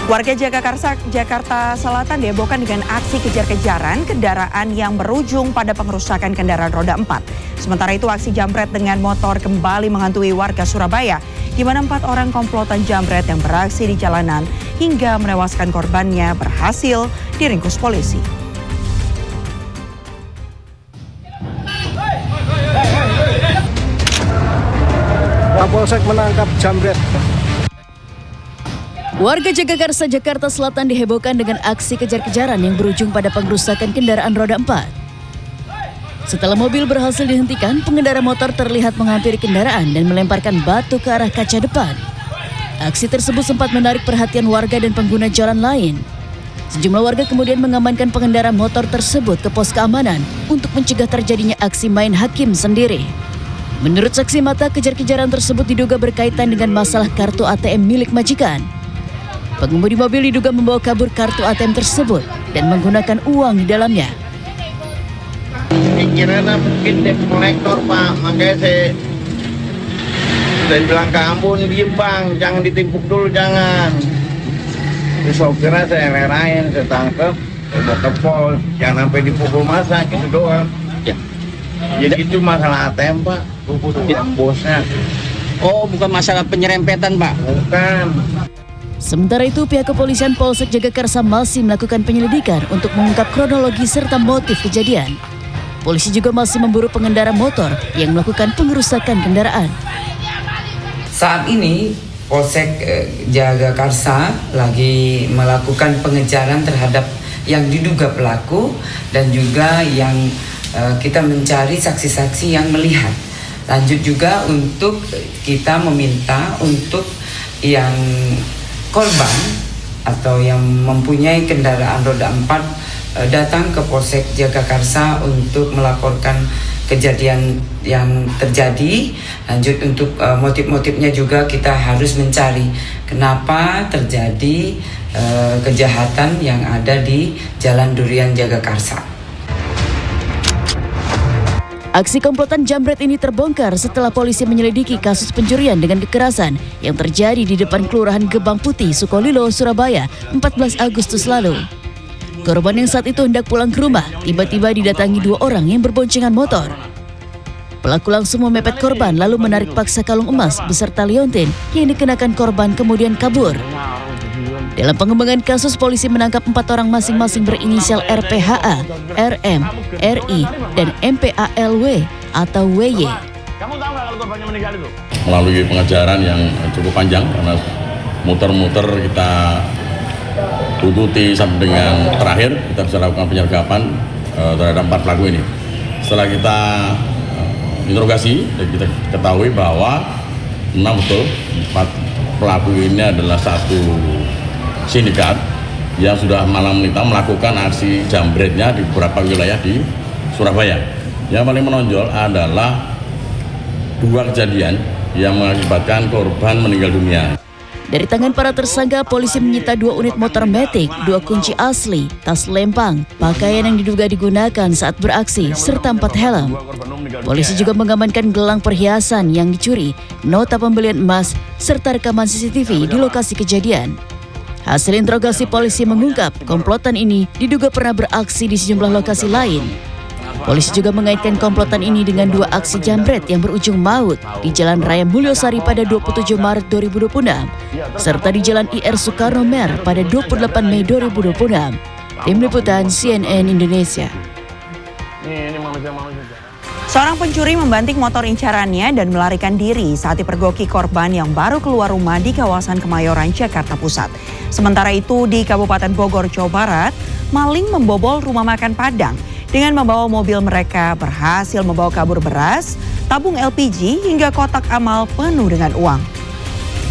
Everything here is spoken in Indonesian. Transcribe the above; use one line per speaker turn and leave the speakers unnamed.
Warga Jakarta Selatan dihebohkan dengan aksi kejar-kejaran kendaraan yang berujung pada pengerusakan kendaraan roda 4. Sementara itu aksi jambret dengan motor kembali menghantui warga Surabaya, di mana 4 orang komplotan jambret yang beraksi di jalanan hingga menewaskan korbannya berhasil diringkus polisi.
Kapolsek menangkap jambret.
Warga Jagakarsa, Jakarta Selatan dihebohkan dengan aksi kejar-kejaran yang berujung pada pengerusakan kendaraan roda 4. Setelah mobil berhasil dihentikan, pengendara motor terlihat menghampiri kendaraan dan melemparkan batu ke arah kaca depan. Aksi tersebut sempat menarik perhatian warga dan pengguna jalan lain. Sejumlah warga kemudian mengamankan pengendara motor tersebut ke pos keamanan untuk mencegah terjadinya aksi main hakim sendiri. Menurut saksi mata, kejar-kejaran tersebut diduga berkaitan dengan masalah kartu ATM milik majikan. Pengemudi mobil diduga membawa kabur kartu ATM tersebut dan menggunakan uang di dalamnya.
Pikirannya mungkin debt collector, Pak. Makanya saya bilang ke Ambon, diem Bang, jangan ditimpuk dulu, jangan. Terus sopirnya saya lerain, saya tangkap, saya bawa ke pol, jangan sampai dipukul masa, gitu doang. Ya. Jadi itu masalah ATM, Pak. Bosnya.
Oh, bukan masalah penyerempetan, Pak?
Bukan.
Sementara itu, pihak kepolisian Polsek Jagakarsa masih melakukan penyelidikan untuk mengungkap kronologi serta motif kejadian. Polisi juga masih memburu pengendara motor yang melakukan pengerusakan kendaraan.
Saat ini, Polsek Jagakarsa lagi melakukan pengejaran terhadap yang diduga pelaku dan juga yang kita mencari saksi-saksi yang melihat. Lanjut juga untuk kita meminta untuk yang korban atau yang mempunyai kendaraan roda 4 datang ke Polsek Jagakarsa untuk melaporkan kejadian yang terjadi. Lanjut untuk motif-motifnya juga kita harus mencari kenapa terjadi kejahatan yang ada di Jalan Durian Jagakarsa.
Aksi komplotan jambret ini terbongkar setelah polisi menyelidiki kasus pencurian dengan kekerasan yang terjadi di depan Kelurahan Gebang Putih, Sukolilo, Surabaya, 14 Agustus lalu. Korban yang saat itu hendak pulang ke rumah, tiba-tiba didatangi 2 orang yang berboncengan motor. Pelaku langsung memepet korban lalu menarik paksa kalung emas beserta liontin yang dikenakan korban kemudian kabur. Dalam pengembangan kasus, polisi menangkap 4 orang masing-masing berinisial RPHA, RM, RI, dan MPALW atau WY.
Melalui pengejaran yang cukup panjang karena muter-muter kita tuntuti sampai dengan terakhir kita bisa lakukan penyergapan terhadap 4 pelaku ini. Setelah kita interogasi, kita ketahui bahwa memang betul 4 pelaku ini adalah satu sindikat yang sudah malam melintang melakukan aksi jambretnya di beberapa wilayah di Surabaya. Yang paling menonjol adalah 2 kejadian yang mengakibatkan korban meninggal dunia.
Dari tangan para tersangka, polisi menyita 2 unit motor Matic, 2 kunci asli, tas lempang, pakaian yang diduga digunakan saat beraksi, serta 4 helm. Polisi juga mengamankan gelang perhiasan yang dicuri, nota pembelian emas, serta rekaman CCTV di lokasi kejadian. Hasil interogasi polisi mengungkap komplotan ini diduga pernah beraksi di sejumlah lokasi lain. Polisi juga mengaitkan komplotan ini dengan 2 aksi jambret yang berujung maut di Jalan Raya Mulyosari pada 27 Maret 2026, serta di Jalan IR Soekarno Mer pada 28 Mei 2026. Tim Liputan CNN Indonesia.
Seorang pencuri membanting motor incarannya dan melarikan diri saat dipergoki korban yang baru keluar rumah di kawasan Kemayoran, Jakarta Pusat. Sementara itu di Kabupaten Bogor, Jawa Barat, maling membobol rumah makan Padang. Dengan membawa mobil mereka berhasil membawa kabur beras, tabung LPG hingga kotak amal penuh dengan uang.